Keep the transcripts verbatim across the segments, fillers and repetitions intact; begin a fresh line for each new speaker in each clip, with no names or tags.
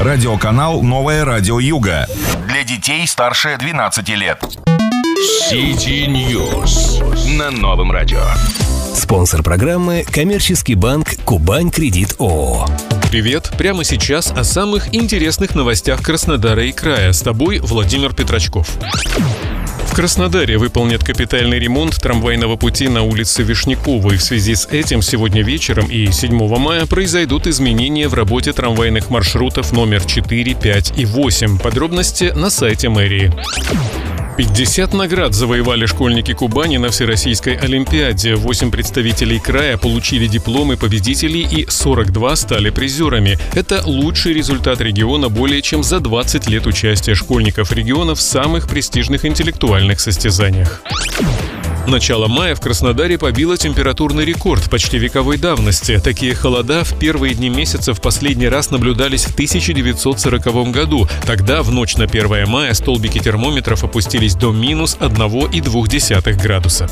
Радиоканал «Новое радио Юга». Для детей старше двенадцати лет.
City News на Новом радио.
Спонсор программы – коммерческий банк «Кубань Кредит ООО».
Привет! Прямо сейчас о самых интересных новостях Краснодара и края. С тобой Владимир Петрачков. В Краснодаре выполнят капитальный ремонт трамвайного пути на улице Вишняковой. В связи с этим сегодня вечером и седьмого мая произойдут изменения в работе трамвайных маршрутов номер четыре, пять и восемь. Подробности на сайте мэрии. пятьдесят наград завоевали школьники Кубани на Всероссийской Олимпиаде. восемь представителей края получили дипломы победителей и сорок два стали призерами. Это лучший результат региона более чем за двадцать лет участия школьников региона в самых престижных интеллектуальных состязаниях. Начало мая в Краснодаре побило температурный рекорд почти вековой давности. Такие холода в первые дни месяца в последний раз наблюдались в тысяча девятьсот сороковом году. Тогда, в ночь на первое мая, столбики термометров опустились до минус одна целая две десятых градуса.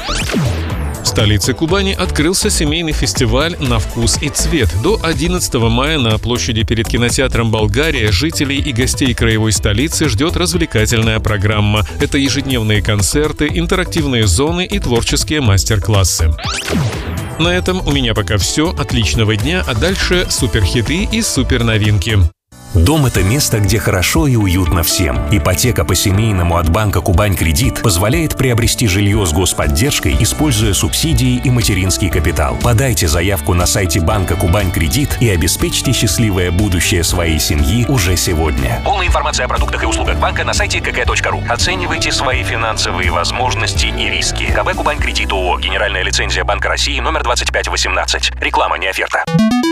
В столице Кубани открылся семейный фестиваль «На вкус и цвет». До одиннадцатого мая на площади перед кинотеатром «Болгария» жителей и гостей краевой столицы ждет развлекательная программа. Это ежедневные концерты, интерактивные зоны и творческие мастер-классы. На этом у меня пока все. Отличного дня, а дальше суперхиты и суперновинки.
Дом – это место, где хорошо и уютно всем. Ипотека по-семейному от банка «Кубань Кредит» позволяет приобрести жилье с господдержкой, используя субсидии и материнский капитал. Подайте заявку на сайте банка «Кубань Кредит» и обеспечьте счастливое будущее своей семьи уже сегодня.
Полная информация о продуктах и услугах банка на сайте ка ка точка ру. Оценивайте свои финансовые возможности и риски. КБ «Кубань Кредит ООО». Генеральная лицензия Банка России номер двадцать пять восемнадцать. Реклама, не оферта.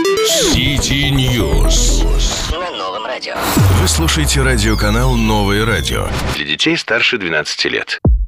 City News
на Новом радио.
Вы слушаете радиоканал «Новое радио» для детей старше двенадцати лет.